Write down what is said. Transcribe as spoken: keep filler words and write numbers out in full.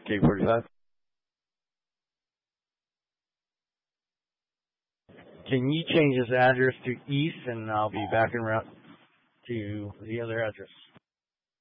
K forty-five. Can you change this address to east, and I'll be back en route to the other address?